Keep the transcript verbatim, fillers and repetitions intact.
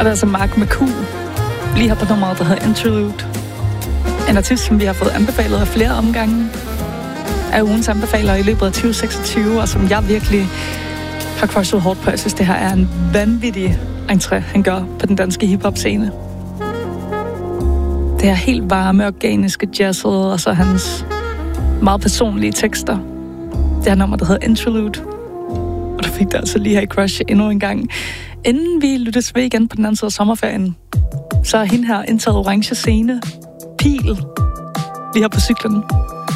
det er altså Mark McCoo, lige her på nummeret, der hedder Interlude. En artist, som vi har fået anbefalet af flere omgange, af ugens anbefaler i løbet af tyve seksogtyve, og som jeg virkelig har crushet hårdt på. Jeg synes, det her er en vanvittig entré, han gør på den danske hiphop-scene. Det er helt varme, organiske jazzet, og så hans meget personlige tekster. Det her nummer, der hedder Interlude. Og du fik det altså lige her i Crush endnu en gang. Inden vi lyttes ved igen på den anden side af sommerferien, så er hende her indtaget orange scene. Pil. Lige her på cyklen.